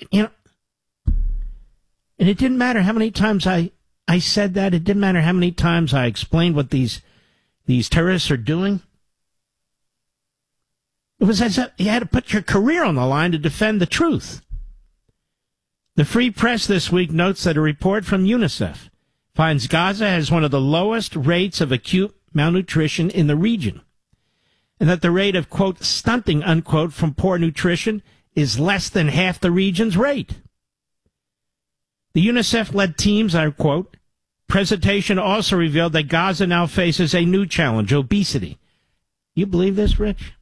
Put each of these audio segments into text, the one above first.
you know, and it didn't matter how many times I said that. It didn't matter how many times I explained what these terrorists are doing. It was as if you had to put your career on the line to defend the truth. The Free Press this week notes that a report from UNICEF finds Gaza has one of the lowest rates of acute malnutrition in the region, and that the rate of, quote, stunting, unquote, from poor nutrition is less than half the region's rate. The UNICEF-led team's, I quote, presentation also revealed that Gaza now faces a new challenge, obesity. You believe this, Rich?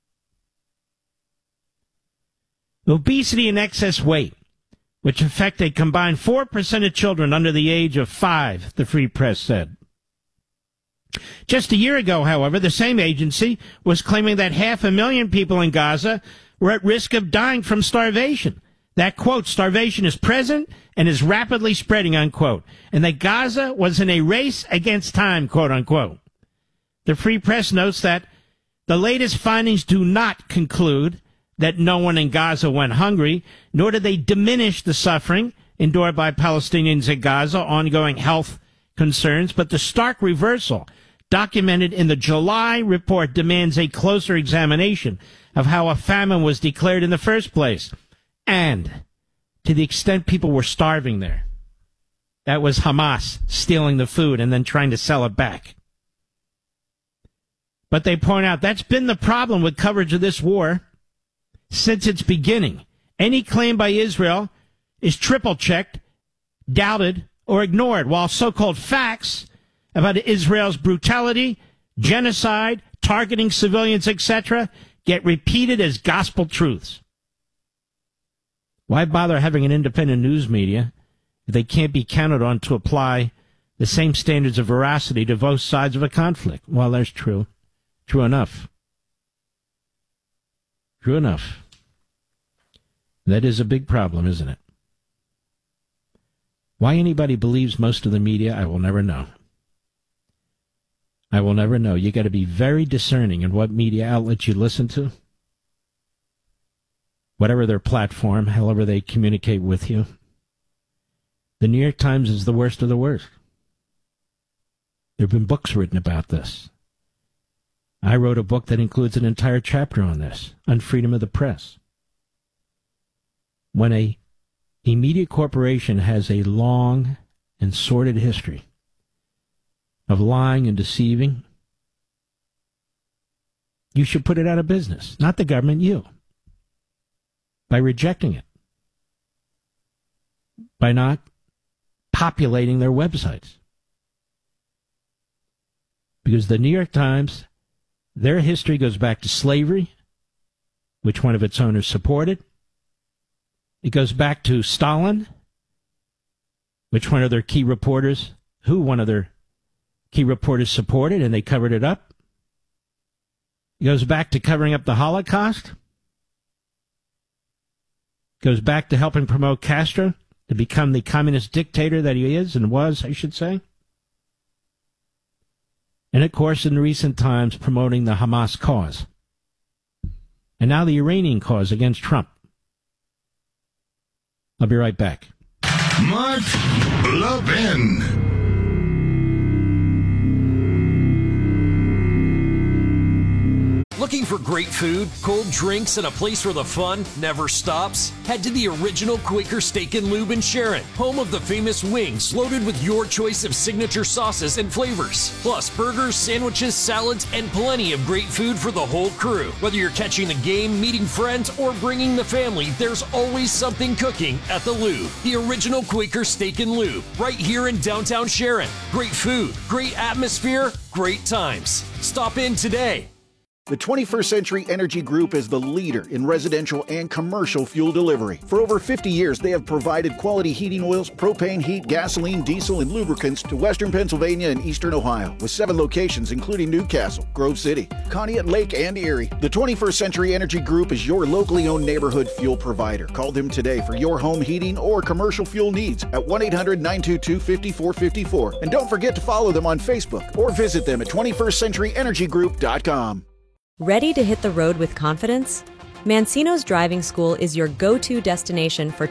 Obesity and excess weight, which affect a combined 4% of children under the age of 5, the Free Press said. Just a year ago, however, the same agency was claiming that 500,000 people in Gaza were at risk of dying from starvation. That, quote, starvation is present and is rapidly spreading, unquote, and that Gaza was in a race against time, quote, unquote. The Free Press notes that the latest findings do not conclude that no one in Gaza went hungry, nor did they diminish the suffering endured by Palestinians in Gaza, ongoing health concerns, but the stark reversal documented in the July report demands a closer examination of how a famine was declared in the first place, and to the extent people were starving there. That was Hamas stealing the food and then trying to sell it back. But they point out that's been the problem with coverage of this war since its beginning. Any claim by Israel is triple-checked, doubted, or ignored, while so-called facts about Israel's brutality, genocide, targeting civilians, etc., get repeated as gospel truths. Why bother having an independent news media if they can't be counted on to apply the same standards of veracity to both sides of a conflict? Well, that's true. True enough. True enough. That is a big problem, isn't it? Why anybody believes most of the media, I will never know. I will never know. You got to be very discerning in what media outlets you listen to. Whatever their platform, however they communicate with you. The New York Times is the worst of the worst. There have been books written about this. I wrote a book that includes an entire chapter on this, on freedom of the press. When a media corporation has a long and sordid history of lying and deceiving, you should put it out of business. Not the government, you. By rejecting it. By not populating their websites. Because the New York Times, their history goes back to slavery, which one of its owners supported. It goes back to Stalin, which one of their key reporters, one of their key reporters supported, and they covered it up. It goes back to covering up the Holocaust. It goes back to helping promote Castro to become the communist dictator that he is and was, I should say. And, of course, in recent times, promoting the Hamas cause. And now the Iranian cause against Trump. I'll be right back. Mark Levin. Looking for great food, cold drinks, and a place where the fun never stops? Head to the original Quaker Steak and Lube in Sharon, home of the famous wings loaded with your choice of signature sauces and flavors. Plus burgers, sandwiches, salads, and plenty of great food for the whole crew. Whether you're catching the game, meeting friends, or bringing the family, there's always something cooking at the Lube. The original Quaker Steak and Lube, right here in downtown Sharon. Great food, great atmosphere, great times. Stop in today. The 21st Century Energy Group is the leader in residential and commercial fuel delivery. For over 50 years, they have provided quality heating oils, propane, heat, gasoline, diesel, and lubricants to Western Pennsylvania and Eastern Ohio, with 7 locations including Newcastle, Grove City, Conneaut Lake, and Erie. The 21st Century Energy Group is your locally owned neighborhood fuel provider. Call them today for your home heating or commercial fuel needs at 1-800-922-5454. And don't forget to follow them on Facebook or visit them at 21stcenturyenergygroup.com. Ready to hit the road with confidence? Mancino's Driving School is your go-to destination for